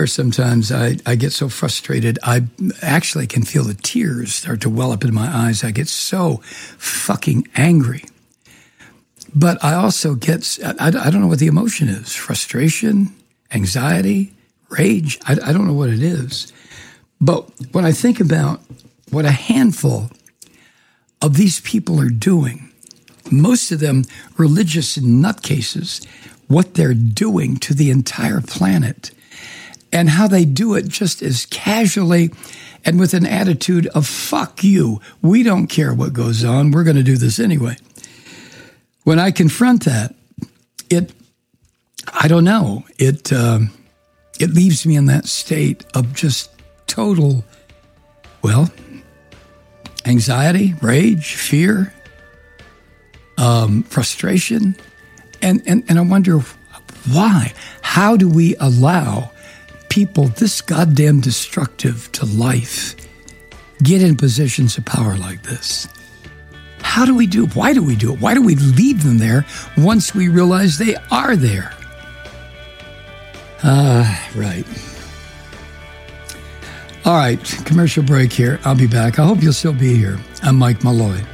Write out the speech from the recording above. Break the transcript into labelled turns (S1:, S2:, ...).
S1: Sometimes I get so frustrated, I actually can feel the tears start to well up in my eyes. I get so fucking angry. But I also get, I don't know what the emotion is. Frustration, anxiety, rage. I don't know what it is. But when I think about what a handful of these people are doing, most of them religious nutcases, what they're doing to the entire planet, and how they do it just as casually and with an attitude of, fuck you, we don't care what goes on, we're going to do this anyway. When I confront that, I don't know, it leaves me in that state of just total, anxiety, rage, fear, frustration, and I wonder why. How do we allow people this goddamn destructive to life get in positions of power like this? How do we do it? Why do we do it? Why do we leave them there once we realize they are there? Right. All right, commercial break here. I'll be back. I hope you'll still be here. I'm Mike Malloy.